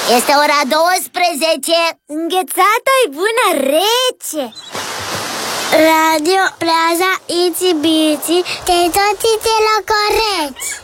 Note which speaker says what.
Speaker 1: Este ora 12.
Speaker 2: Înghețata-i bună, rece.
Speaker 3: Radio Plaza Itsy Bitsy, te toți te la coreți.